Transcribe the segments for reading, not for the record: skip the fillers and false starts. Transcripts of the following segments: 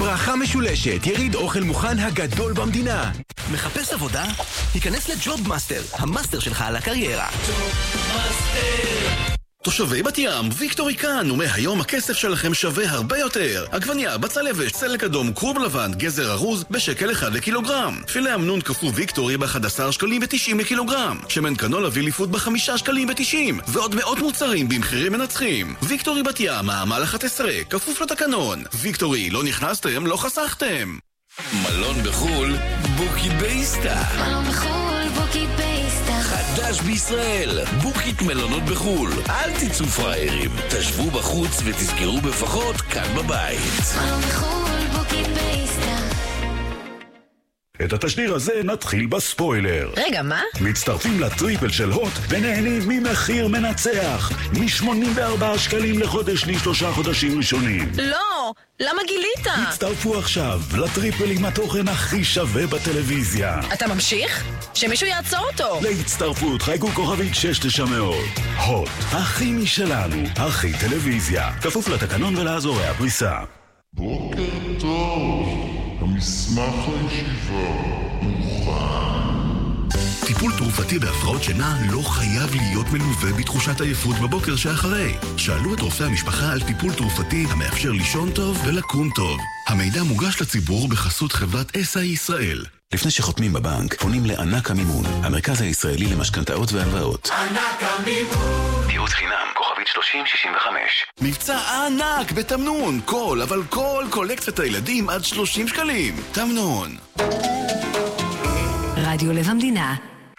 ברכה משולשת, יריד אוכל מוכן הגדול במדינה. מחפש עבודה? היכנס לג'וב מאסטר, המאסטר שלך על הקריירה. תושבי בת ים, ויקטורי כאן, ומהיום הכסף שלכם שווה הרבה יותר. עגבניה, בצל יבש, סלק אדום, כרוב לבן, גזר ארוז, בשקל 1 לקילוגרם. פילה אמנון קפוא ויקטורי ב-11 שקלים ו-90 לקילוגרם. שמן קנולה ויליפוד ב-5 שקלים ו-90. ועוד מאות מוצרים במחירים מנצחים. ויקטורי בת ים, מעמל 11, כפוף לתקנון. ויקטורי, לא נכנסתם, לא חסכתם. מלון בחול, בוקי בייסטה. מלון בחול, בוקי בייסטה. חדש בישראל, בוקית מלונות בחול. אל תצאו פראיירים, תשבו בחוץ ותזכרו בפחות כאן בבית. מלון בחול, בוקי בייסטה. את התשדיר הזה נתחיל בספוילר. רגע, מה? מצטרפים לטריפל של הוט ונהנים ממחיר מנצח. מ-84 שקלים לחודש ל3 חודשים ראשונים. לא! למה גילית? הצטרפו עכשיו לטריפל עם התוכן הכי שווה בטלוויזיה. אתה ממשיך? שמישהו יעצור אותו. להצטרפות חייגו כוכבית 6900. הוט, הכי משלנו, הכי טלוויזיה. כפוף לתקנון ולאזורי הפריסה. בוקר טוב, המסמך לישיבה מוכן. טיפול תרופתי בהפרעות שינה לא חייב להיות מלווה בתחושת עייפות בבוקר שאחרי. שאלו את רופא המשפחה על טיפול תרופתי המאפשר לישון טוב ולקום טוב. המידע מוגש לציבור בחסות חברת SI ישראל. לפני שחותמים בבנק, פונים לענק המימון, המרכז הישראלי למשכנתאות והלוואות. ענק המימון. ייעוץ חינם, כוכבית 3065. מבצע ענק בתמנון. כל קולקציית הילדים עד 30 שקלים. תמנון. רדיו לב המדינה.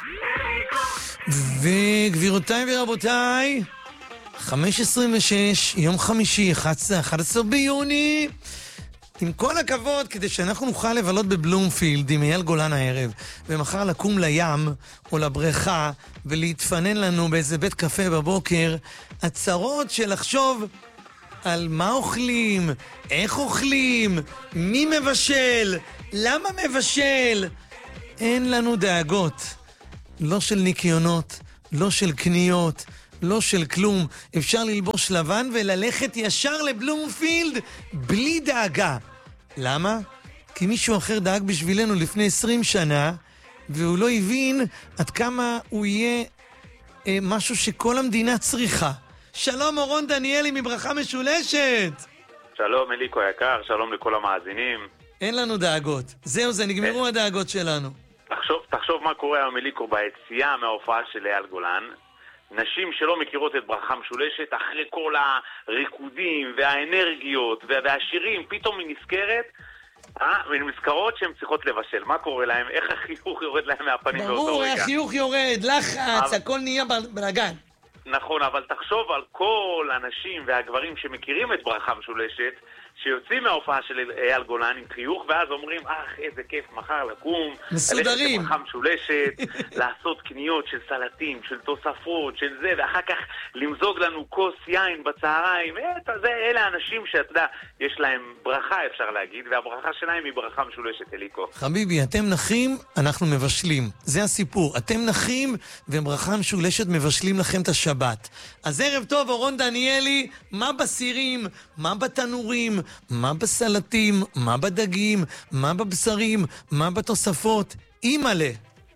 וגבירותיי ורבותיי, 5:26, יום חמישי, 11 ביוני. עם כל הכבוד, כדי שאנחנו נוכל לבלות בבלומפילד עם אייל גולן הערב, ומחר לקום לים או לבריכה ולהתפנן לנו באיזה בית קפה בבוקר, הצרות של לחשוב על מה אוכלים, איך אוכלים, מי מבשל, למה מבשל. אין לנו דאגות, לא של ניקיונות, לא של קניות, לא של כלום. אפשר ללבוש לבן וללכת ישר לבלומפילד בלי דאגה. למה? כי מישהו אחר דאג בשבילנו לפני 20 שנה, והוא לא הבין עד כמה הוא יהיה משהו שכל המדינה צריכה. שלום אורון דניאלי מברכה משולשת. שלום אליקו יקר, שלום לכל המאזינים. אין לנו דאגות. זהו, זה נגמרו הדאגות שלנו. תחשוב מה קורה היום אליקו ביציאה מההופעה של אייל גולן. נשים שלא מכירות את ברכה משולשת, אחרי כל הריקודים והאנרגיות והשירים, פתאום היא נזכרת, והן נזכרות שהן צריכות לבשל. מה קורה להם? איך החיוך יורד להם מהפנים באותו רגע? ברור, החיוך יורד, לחץ, הכל נהיה בלגן. נכון, אבל תחשוב על כל הנשים והגברים שמכירים את ברכה משולשת, שיוצאים מההופעה של אייל גולן עם חיוך, ואז אומרים, איזה כיף, מחר לקום, מסודרים, ללכת לברכה משולשת, לעשות קניות של סלטים, של תוספות, של זה, ואחר כך למזוג לנו כוס יין בצהריים. אלה האנשים שאתה יודע, יש להם ברכה, אפשר להגיד, והברכה שלהם היא ברכה משולשת, אליקו. חביבי, אתם נחים, אנחנו מבשלים. זה הסיפור. אתם נחים, וברכה משולשת מבשלים לכם את השבת. אז ערב טוב, אורון דניאלי, מה בסירים, מה בתנורים, מה בסלטים, מה בדגים, מה בבשרים, מה בתוספות? אימאלה.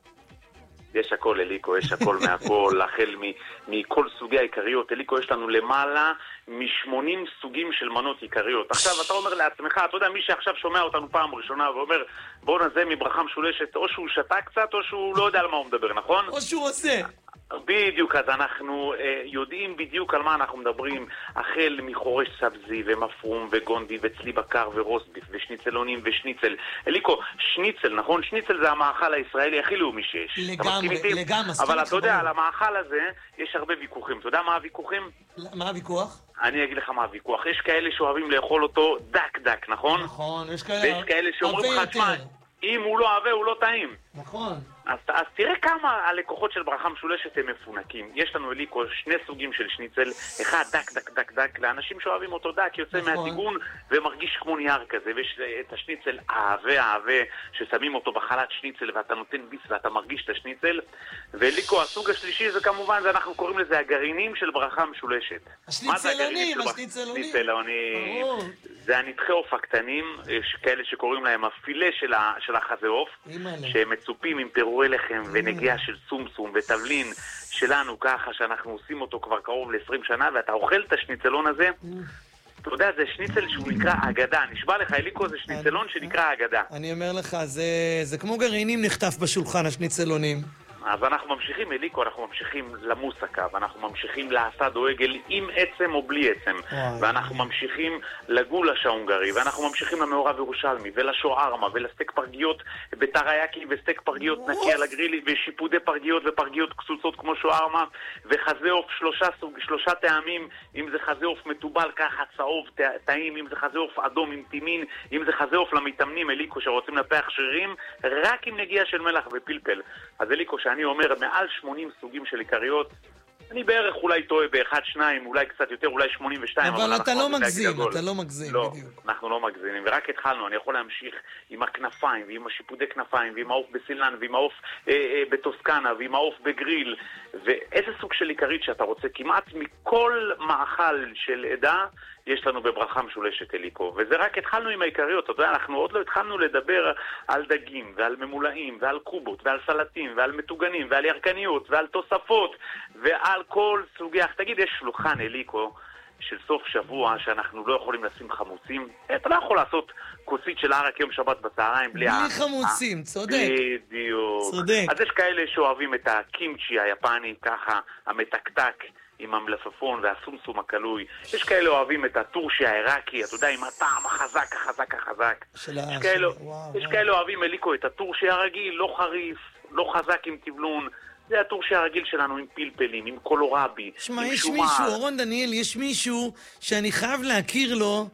יש הכל אליקו, יש הכל מהכל, החל מכל סוגי העיקריות. אליקו, יש לנו למעלה מ-80 סוגים של מנות עיקריות. עכשיו אתה אומר לעצמך, אתה יודע, מי שעכשיו שומע אותנו פעם ראשונה ואומר, בוא נזה מברכה משולשת, או שהוא שתה קצת או שהוא לא יודע על מה הוא מדבר, נכון? או שהוא עושה. בדיוק, אז אנחנו יודעים בדיוק על מה אנחנו מדברים, החל מחורש סבזי ומפרום וגונדי וצלי בקר ורוסביף ושניצלונים ושניצל. אליקו, שניצל, נכון? שניצל זה המאכל הישראלי הכי לאומי שיש. לגמרי. אבל אתה יודע, על המאכל הזה יש הרבה ויכוחים. אתה יודע מה הוויכוחים? מה הוויכוח? אני אגיד לך מה הוויכוח. יש כאלה שאוהבים לאכול אותו דק, נכון? נכון, יש כאלה שאומרים לך, תשמע, אם הוא לא אוהב, הוא לא טעים. נכון. אז תראה כמה הלקוחות של ברכה משולשת הם מפונקים. יש לנו אליקו שני סוגים של שניצל, אחד דק, לאנשים שאוהבים אותו דק, יוצא מהטיגון ומרגיש כמו נייר כזה, ויש את השניצל אהבה, ששמים אותו בחלת שניצל ואתה נותן ביס ואתה מרגיש את השניצל, ואליקו הסוג השלישי זה כמובן, ואנחנו קוראים לזה הגרעינים של ברכה משולשת. השניצלונים. זה הנתחי עוף הקטנים, כאלה שקוראים להם הפילה של החזה עוף, שהם מצופים עם פירורי לחם ונגיעה של סומסום ותבלין שלנו, ככה שאנחנו עושים אותו כבר קרוב ל-20 שנה, ואתה אוכל את השניצלון הזה, אתה יודע, זה שניצל שהוא נקרא אגדה. נשבע לך, אליקו, זה שניצלון שנקרא אגדה. אני אומר לך, זה כמו גרעינים נחטף בשולחן, השניצלונים. אז אנחנו ממשיכים, אליקו, אנחנו ממשיכים למוסקה, ואנחנו ממשיכים לאסד או עגל עם עצם או בלי עצם, ואנחנו ממשיכים לגולש ההונגרי, ואנחנו ממשיכים למעורב ירושלמי, ולשוארמה, ולסטייק פרגיות בטריאקי, וסטייק פרגיות נקי על הגרילי, ושיפודי פרגיות ופרגיות קצוצות כמו שוארמה, וחזה עוף שלושה טעמים, אם זה חזה עוף מטובל ככה צהוב טעים, אם זה חזה עוף אדום עם טימין, אם זה חזה עוף למתאמנים, אליקו, שרוצים לפח שרירים, רק עם נגיעה של מלח ופלפל. אז אליקו, שאני אומר, מעל 80 סוגים של עיקריות, אני בערך אולי טועה באחד, שניים, אולי קצת יותר, אולי 82. אבל אתה לא מגזים, לא, בדיוק. אנחנו לא מגזימים, ורק התחלנו, אני יכול להמשיך עם הכנפיים, ועם השיפודי כנפיים, ועם העוף בסילן, ועם העוף בטוסקנה, ועם העוף בגריל, ואיזה סוג של עיקרית שאתה רוצה, כמעט מכל מאכל של עדה, יש לנו בברכה משולשת אליקו, וזה רק התחלנו עם העיקריות, אתה יודע, אנחנו עוד לא התחלנו לדבר על דגים, ועל ממולאים, ועל קובות, ועל סלטים, ועל מטוגנים, ועל ירקניות, ועל תוספות, ועל כל סוגי, תגיד, יש שלוחן אליקו, של סוף שבוע שאנחנו לא יכולים לשים חמוצים, אתה לא יכול לעשות כוסית של ערק יום שבת בצהריים בלי חמוצים, צודק. בדיוק. אז יש כאלה שאוהבים את הקימצ'י היפני, ככה, המתקתק, עם המלפפון והסומסום הקלוי. יש כאלה אוהבים את הטורשי העיראקי, אתה יודע, עם הטעם החזק. יש כאלה אוהבים אליקו את הטורשי הרגיל, לא חריף, לא חזק עם טבלון. זה הטורשי הרגיל שלנו עם פלפלים, עם קולורבי, עם שומר. יש מישהו, אורון דניאל, יש מישהו שאני חייב להכיר לו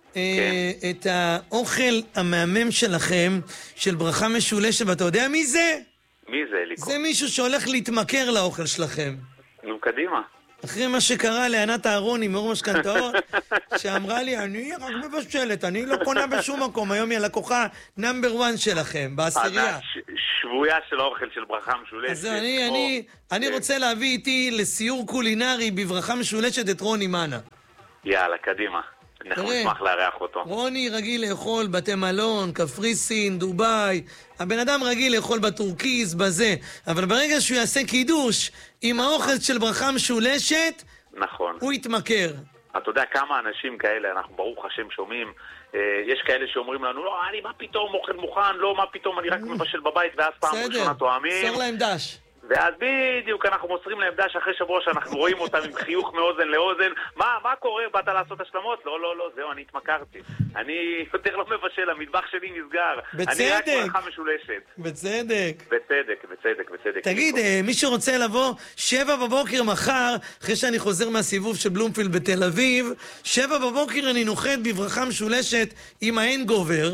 את האוכל המהמם שלכם, של ברכה משולשת, ואתה יודע מי זה? מי זה, אליקו? זה מישהו שהולך להתמכר לאוכל שלכם. נו, קדימה. אחרי מה שקרה לענת אהרוני מאור משכנתאות, שאמרה לי, אני רק מבשלת, אני לא קונה בשום מקום, היום היא הלקוחה נאמבר 1 שלכם, בעשירייה. שבויה של האוכל של ברכה משולשת. אז אני רוצה להביא איתי לסיור קולינרי בברכה משולשת את רוני מנה. יאללה, קדימה. אנחנו נשמח לארח אותו. רוני רגיל לאכול בתי מלון, קפריסין, דוביי. הבן אדם רגיל לאכול בטורקיז, בזה. אבל ברגע שהוא יעשה קידוש עם האוכל של ברכה משולשת, נכון. הוא יתמכר. אתה יודע כמה אנשים כאלה, אנחנו ברוך השם שומעים, יש כאלה שאומרים לנו, לא, אני מה פתאום אוכל מוכן, לא, מה פתאום, אני רק מבשל בבית, ואז פעם ראשונה תואמים. סור להם דש. ואז בדיוק אנחנו מוסרים להם דש אחרי שבוע שאנחנו רואים אותם עם חיוך מאוזן לאוזן. מה קורה? באת לעשות השלמות? לא, זהו, אני התמכרתי. אני יותר לא מבשל, המטבח שלי נסגר. בצדק. אני רק ברכה משולשת. בצדק. בצדק. תגיד, מי שרוצה לבוא 7 בבוקר מחר, אחרי שאני חוזר מהסיבוב של בלומפילד בתל אביב, 7 בבוקר אני נוחת בברכה משולשת עם ההנגובר.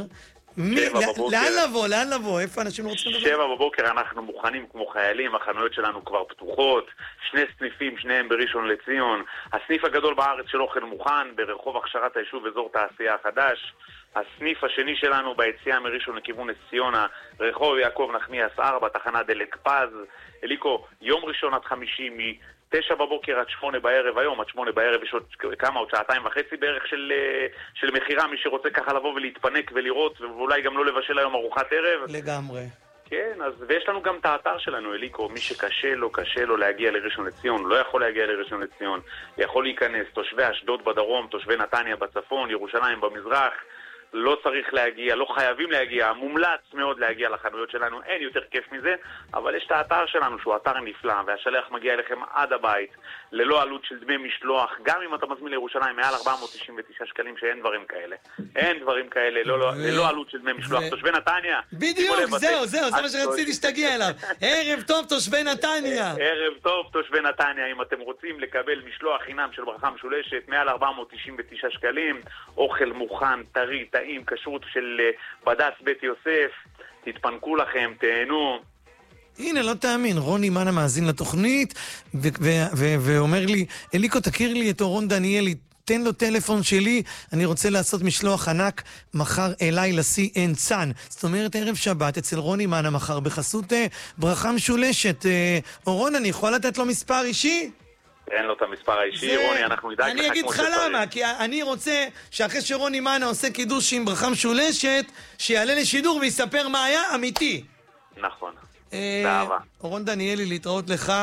לאן לבוא? איפה אנשים רוצים לדבר? 7 בבוקר אנחנו מוכנים כמו חיילים, החנויות שלנו כבר פתוחות, 2 סניפים, שניהם בראשון לציון. הסניף הגדול בארץ של אוכל מוכן, ברחוב הכשרת היישוב, אזור תעשייה החדש. הסניף השני שלנו ביציאה מראשון לכיוון נס ציונה, רחוב יעקב נחמיאס 4, תחנת דלק פז. אליקו, יום ראשון עד חמישי מ-9 בבוקר עד 8 בערב, היום עד 8 בערב, יש עוד כמה, עוד 2.5 בערך של מחירה, מי שרוצה ככה לבוא ולהתפנק ולראות, ואולי גם לא לבשל היום ארוחת ערב. לגמרי. כן, אז ויש לנו גם את האתר שלנו, אליקו, מי שקשה לו להגיע לראשון לציון, לא יכול להגיע לראשון לציון, יכול להיכנס, תושבי אשדוד בדרום, תושבי נתניה בצפון, ירושלים במזרח, לא צריך להגיע, לא חייבים להגיע, מומלץ מאוד להגיע לחנויות שלנו, אין יותר כיף מזה, אבל יש את האתר שלנו שהוא אתר נפלא, והשלח מגיע אליכם עד הבית, ללא עלות של דמי משלוח, גם אם אתה מזמין לירושלים מעל 499 שקלים, שאין דברים כאלה. אין דברים כאלה, ללא עלות של דמי משלוח. תושבי נתניה. בדיוק, זהו, זה מה שרציתי שתגיע אליו. ערב טוב, תושבי נתניה. ערב טוב, תושבי נתניה. אם אתם רוצים לקבל משלוח חינם של ברכה משולשת, מעל 499 שקלים, אוכל מוכן, טרי, טעים, כשרות של בד"ץ בית יוסף, תתפנקו לכם, תהנו. הנה, לא תאמין, רוני מנה מאזין לתוכנית, ואומר לי, אליקו, תכיר לי את אורון דניאלי, תן לו טלפון שלי, אני רוצה לעשות משלוח ענק מחר אליי ל-CN צאן. זאת אומרת, ערב שבת אצל רוני מנה מחר, בחסות ברכה משולשת. אורון, אני יכול לתת לו מספר אישי? אין לו את המספר האישי, רוני, אנחנו נדאג לך כמו שצריך. אני אגיד לך למה, כי אני רוצה שאחרי שרוני מנה עושה קידוש עם ברכה משולשת, שיעלה לשידור ויספר מה היה אמיתי. נכון, באהבה. אורון דניאלי, להתראות לך.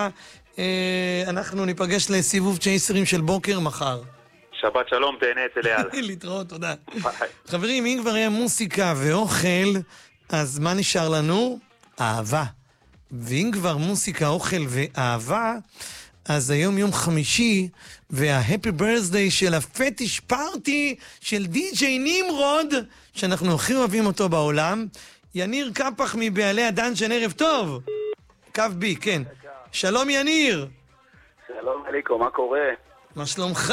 אנחנו ניפגש לסיבוב צ'ייסרים של בוקר מחר. שבת שלום, תהנה אצל אייל. להתראות, תודה. חברים, אם כבר היה מוסיקה ואוכל, אז מה נשאר לנו? אהבה. ואם כבר מוסיקה, אוכל ואהבה, אז היום יום חמישי, וההפי ברזדיי של הפטיש פארטי של די.ג'יי נמרוד, שאנחנו הכי אוהבים אותו בעולם, יניר קפח מבעלי הדנג'ן, ערב טוב. קו בי, כן. שלום יניר. שלום אליקו, מה קורה? מה שלומך?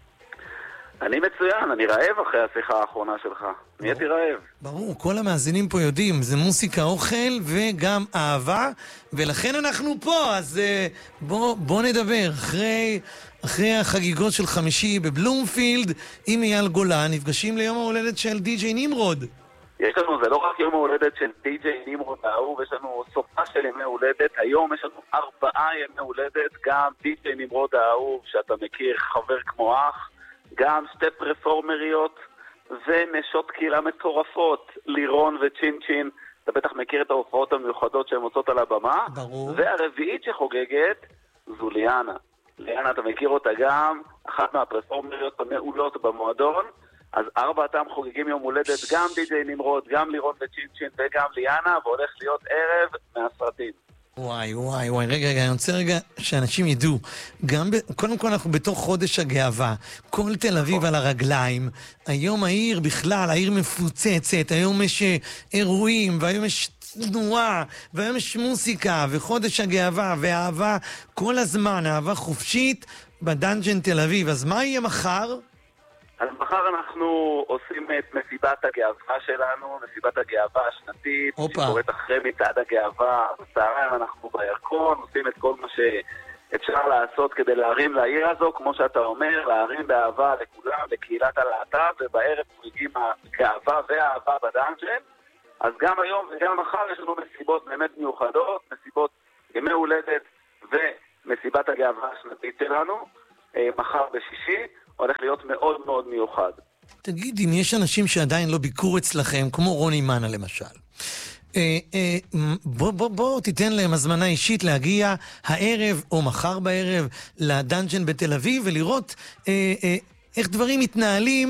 אני מצוין, אני רעב אחרי השיחה האחרונה שלך. נהייתי רעב. ברור, כל המאזינים פה יודעים, זה מוסיקה, אוכל וגם אהבה, ולכן אנחנו פה, אז בוא נדבר. אחרי החגיגות של חמישי בבלומפילד, עם אייל גולן, נפגשים ליום ההולדת של די.ג'יי נמרוד. יש לנו, זה לא רק יום ההולדת של די.ג'יי נמרוד האהוב, יש לנו סופה של ימי הולדת. היום יש לנו 4 ימי הולדת, גם די.ג'יי נמרוד האהוב, שאתה מכיר, חבר כמו אח, גם 2 פרפורמריות ונשות קהילה מטורפות, לירון וצ'ינצ'ין. אתה בטח מכיר את ההופעות המיוחדות שהן עושות על הבמה. ברור. והרביעית שחוגגת זו ליאנה. ליאנה, אתה מכיר אותה גם, אחת מהפרפורמריות המעולות במועדון. אז 4 חוגגים יום הולדת, גם די.ג'יי נמרוד, גם לירון וצ'ינצ'ין וגם ליאנה, והולך להיות ערב מהסרטים. וואי, רגע, אני רוצה שאנשים ידעו. קודם כל אנחנו בתוך חודש הגאווה. כל תל אביב על הרגליים. היום העיר בכלל, העיר מפוצצת. היום יש אירועים, והיום יש תנועה, והיום יש מוסיקה, וחודש הגאווה, ואהבה כל הזמן, אהבה חופשית בדנג'ן תל אביב. אז מה יהיה מחר? אז מחר אנחנו עושים את מסיבת הגאווה שלנו, מסיבת הגאווה השנתית, שקורית אחרי מצעד הגאווה. בצהריים אנחנו בירקון, עושים את כל מה שאפשר לעשות כדי להרים לעיר הזו, כמו שאתה אומר, להרים באהבה לכולם, לקהילת הלהט"ב, ובערב חוגגים הגאווה והאהבה בדנג'ן. אז גם היום וגם מחר יש לנו מסיבות באמת מיוחדות, מסיבות ימי הולדת ומסיבת הגאווה השנתית שלנו, מחר בשישי. הולך להיות מאוד מאוד מיוחד. תגיד, אם יש אנשים שעדיין לא ביקרו אצלכם, כמו רוני מנה למשל, בוא תיתן להם הזמנה אישית להגיע הערב או מחר בערב לדנג'ן בתל אביב, ולראות איך דברים מתנהלים